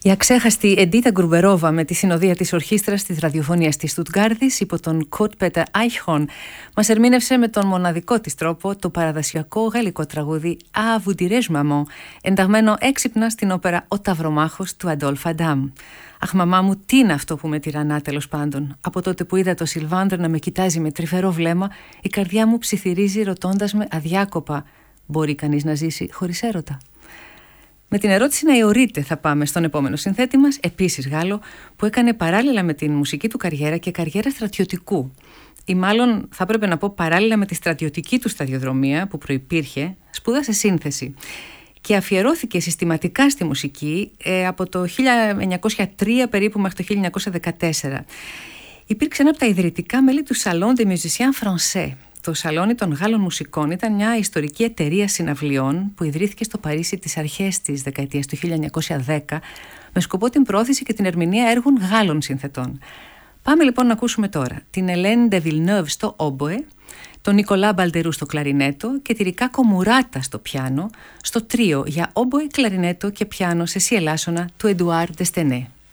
Η αξέχαστη Εντίτα Γκρουμπερόβα με τη συνοδεία της ορχήστρας της ραδιοφωνίας της Στουτγκάρδης υπό τον Κουρτ Πέτερ Άιχορν μας ερμήνευσε με τον μοναδικό της τρόπο το παραδοσιακό γαλλικό τραγούδι «Α vous dirais maman», ενταγμένο έξυπνα στην όπερα «Ο Ταυρομάχος» του Αντόλφ Αντάμ. Αχ, μαμά μου, τι είναι αυτό που με τυραννά, τέλος πάντων. Από τότε που είδα το Σιλβάνδρο να με κοιτάζει με τρυφερό βλέμμα, η καρδιά μου ψιθυρίζει ρωτώντας με αδιάκοπα: μπορεί κανείς να ζήσει χωρίς έρωτα? Με την ερώτηση να ιωρείται θα πάμε στον επόμενο συνθέτη μας, επίσης Γάλλο, που έκανε παράλληλα με την μουσική του καριέρα και καριέρα στρατιωτικού. Ή μάλλον θα έπρεπε να πω παράλληλα με τη στρατιωτική του σταδιοδρομία που προϋπήρχε, σπούδασε σύνθεση και αφιερώθηκε συστηματικά στη μουσική από το 1903 περίπου μέχρι το 1914. Υπήρξε ένα από τα ιδρυτικά μέλη του Salon des Musiciens Français. Το Σαλόνι των Γάλλων Μουσικών ήταν μια ιστορική εταιρεία συναυλιών που ιδρύθηκε στο Παρίσι τις αρχές της δεκαετίας του 1910 με σκοπό την προώθηση και την ερμηνεία έργων Γάλλων συνθετών. Πάμε λοιπόν να ακούσουμε τώρα την Ελέν ντε Βιλνέβ στο όμποε, τον Νικολά Μπαλτερού στο κλαρινέτο και τη Ρικάκο Μουράτα στο πιάνο, στο τρίο για όμποε, κλαρινέτο και πιάνο σε σι ελάσσονα του Εντουάρ Ντεστενέ.